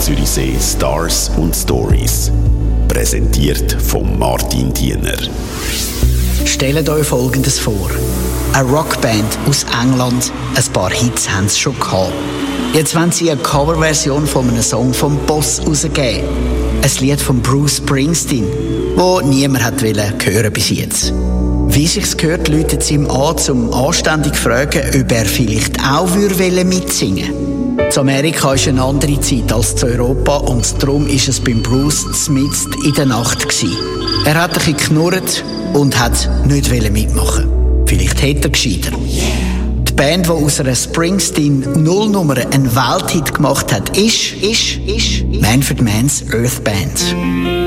Zürichsee Stars und Stories. Präsentiert von Martin Diener. Stellt euch Folgendes vor. Eine Rockband aus England, ein paar Hits haben sie schon gehabt. Jetzt wollen sie eine Coverversion von einem Song vom Boss rausgeben. Ein Lied von Bruce Springsteen, das niemand hat hören bis jetzt. Wie sich's gehört, läutet sie ihm an, um anständig zu fragen, ob er vielleicht auch mitsingen würde. Zu Amerika ist eine andere Zeit als zu Europa und darum war es beim Bruce mitten in der Nacht gewesen. Er hat ein bisschen geknurrt und hat nicht mitmachen. Vielleicht hätte er gescheiter. Die Band, die aus einer Springsteen-Nullnummer einen Welthit gemacht hat, ist Manfred Mann's Earth Band.